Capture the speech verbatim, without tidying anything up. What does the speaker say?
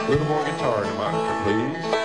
A little more guitar in the monitor, please.